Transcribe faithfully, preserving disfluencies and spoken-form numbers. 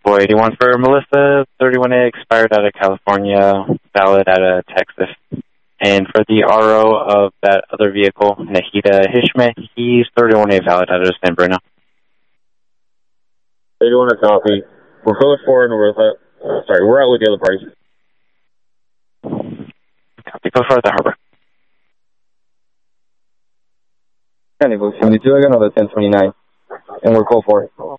four eighty-one for Melissa, thirty-one A expired out of California, valid out of Texas. And for the R O of that other vehicle, Nahida Hishme, he's thirty-one A valid out of San Bruno. eighty-one a copy. We're close forward and we're, uh, sorry, we're out with the other parties. Copy, go for the harbor. seventy-two, I got another ten twenty-nine, and we're close forward.